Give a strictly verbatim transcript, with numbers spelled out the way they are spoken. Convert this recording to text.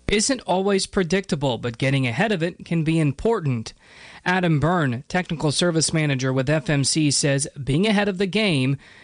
isn't always predictable, but getting ahead of it can be important. Adam Byrne, Technical Service Manager with F M C, says being ahead of the game